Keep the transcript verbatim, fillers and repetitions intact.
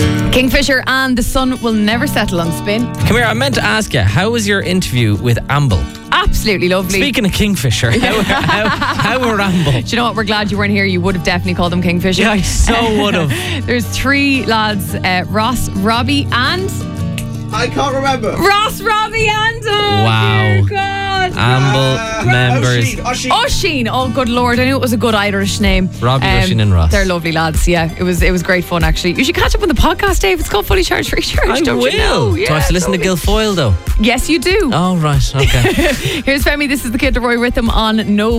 Kingfisher and The Sun Will Never Settle on Spin. Come here, I meant to ask you, how was your interview with Amble? Absolutely lovely. Speaking of Kingfisher, how, how, how were Amble? Do you know what? We're glad you weren't here. You would have definitely called them Kingfisher. Yeah, I so would have. There's three lads, uh, Ross, Robbie and... I can't remember. Ross, Robbie and... Oh, Wow. dear God. Amble Uh, members. Oisín, Oisín. Oisín, oh good lord, I knew it was a good Irish name. Robbie, Oisín and Ross. They're lovely lads, yeah. It was it was great fun actually. You should catch up on the podcast, Dave. It's called Fully Charged Free Charge, I don't will. you know? Do I have to listen to totally. Guilfoyle though? Yes, you do. Oh, right, okay. Here's Femi, this is the Kid Roy Rhythm on No